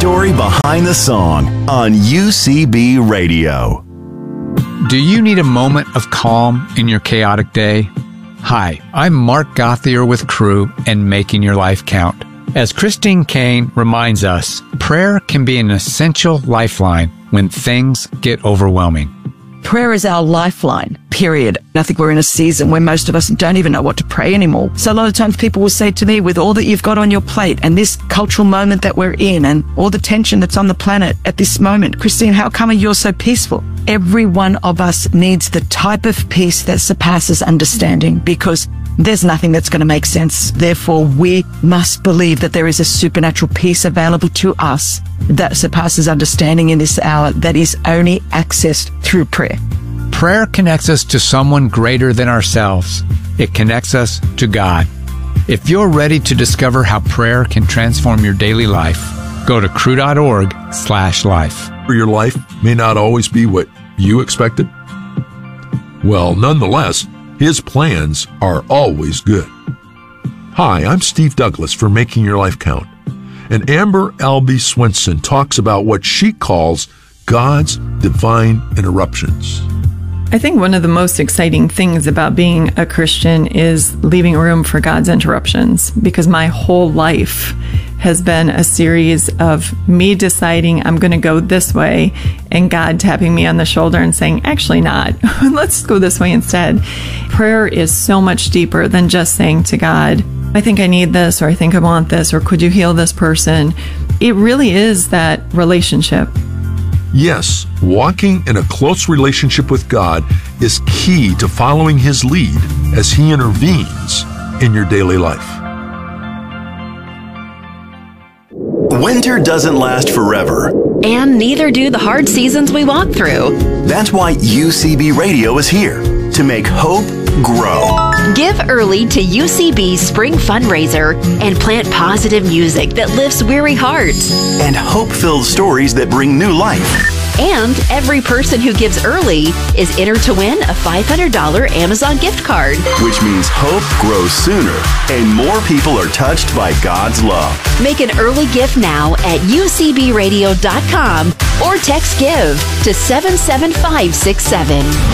story behind the song on UCB Radio. Do you need a moment of calm in your chaotic day? Hi, I'm Mark Gothier with Crew and Making Your Life Count. As Christine Kane reminds us, prayer can be an essential lifeline when things get overwhelming. Prayer is our lifeline, period. I think we're in a season where most of us don't even know what to pray anymore. So a lot of times people will say to me, with all that you've got on your plate and this cultural moment that we're in and all the tension that's on the planet at this moment, Christine, how come you're so peaceful? Every one of us needs the type of peace that surpasses understanding, because there's nothing that's going to make sense. Therefore, we must believe that there is a supernatural peace available to us that surpasses understanding in this hour, that is only accessed through prayer. Prayer connects us to someone greater than ourselves. It connects us to God. If you're ready to discover how prayer can transform your daily life, go to crew.org/life. Your life may not always be what you expected. Well, nonetheless, His plans are always good. Hi, I'm Steve Douglas for Making Your Life Count. And Amber Albee Swenson talks about what she calls God's divine interruptions. I think one of the most exciting things about being a Christian is leaving room for God's interruptions, because my whole life has been a series of me deciding I'm going to go this way and God tapping me on the shoulder and saying, actually not, let's go this way instead. Prayer is so much deeper than just saying to God, I think I need this, or I think I want this, or could you heal this person? It really is that relationship. Yes, walking in a close relationship with God is key to following His lead as He intervenes in your daily life. Winter doesn't last forever. And neither do the hard seasons we walk through. That's why UCB Radio is here to make hope grow. Give early to UCB's spring fundraiser and plant positive music that lifts weary hearts. And hope-filled stories that bring new life. And every person who gives early is entered to win a $500 Amazon gift card. Which means hope grows sooner and more people are touched by God's love. Make an early gift now at ucbradio.com or text GIVE to 77567.